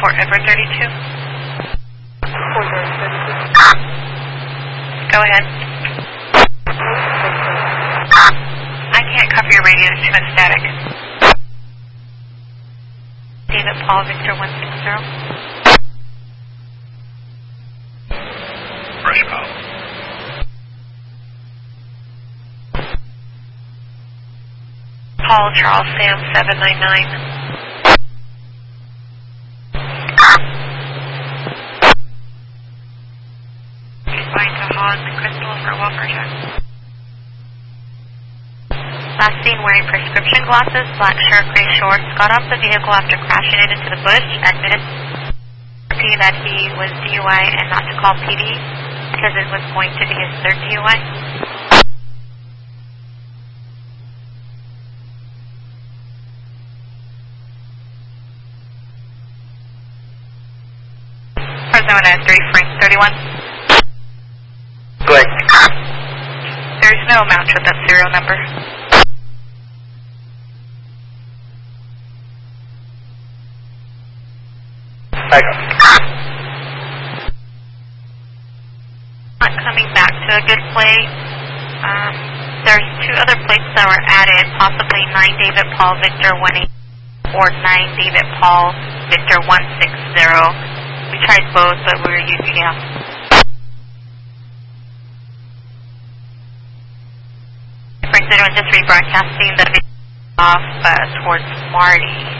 Fort Edward 32. Fort Edward 32. Go ahead. I can't cover your radio, there's too much static. David Paul Victor 160. Fresh call. Paul Charles Sam 799. Going to Hog Crystal for Walker check. Last seen wearing prescription glasses, black shirt, gray shorts, got off the vehicle after crashing it into the bush, admitted that he was DUI and not to call PD because it was going to be his third DUI. Arizona 3 Frank 31. Go ahead. There's no amount with that serial number. Not coming back to a good plate. There's two other plates that were added, possibly 9 David Paul Victor 18 or 9 David Paul Victor 160. We tried both, but we were using, Frank 31 just rebroadcasting the video off towards Marty.